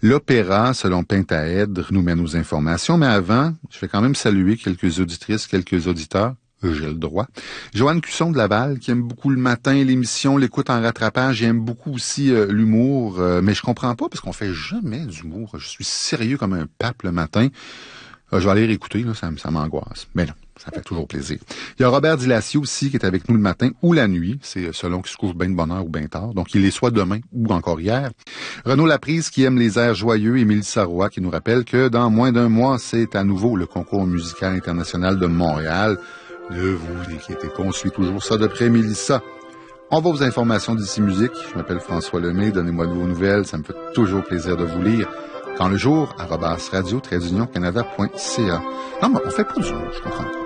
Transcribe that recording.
L'opéra, selon Pentaèdre, nous mène aux informations, mais avant, je vais quand même saluer quelques auditrices, quelques auditeurs. J'ai le droit. Joanne Cusson de Laval, qui aime beaucoup le matin, l'émission, l'écoute en rattrapage. J'aime beaucoup aussi l'humour, mais je comprends pas parce qu'on fait jamais d'humour. Je suis sérieux comme un pape le matin. Je vais aller réécouter, là, ça m'angoisse. Mais non, ça fait toujours plaisir. Il y a Robert Dilacio aussi qui est avec nous le matin ou la nuit. C'est selon qu'il se couche bien de bonne heure ou bien tard. Donc, il est soit demain ou encore hier. Renaud Laprise qui aime les airs joyeux. Émilie Sarrois qui nous rappelle que dans moins d'un mois, c'est à nouveau le concours musical international de Montréal. Ne vous inquiétez pas, on suit toujours ça de près, Mélissa. On va aux informations d'ici musique. Je m'appelle François Lemay. Donnez-moi de vos nouvelles. Ça me fait toujours plaisir de vous lire. Quand le jour, @radio-canada.ca. Non, mais on fait pas du jour, je comprends.